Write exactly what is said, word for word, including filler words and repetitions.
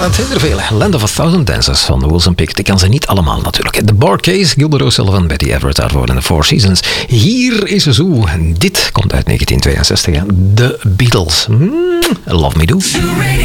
het zijn er veel. Land of a Thousand Dances van Wilson Pickett. Ik kan ze niet allemaal natuurlijk. The Bar-Kays, Gilbert O'Sullivan, Betty Everett daarvoor in The Four Seasons. Hier is ze zo. Dit komt uit negentien tweeënzestig. Hè. The Beatles. Mm, Love Me Do.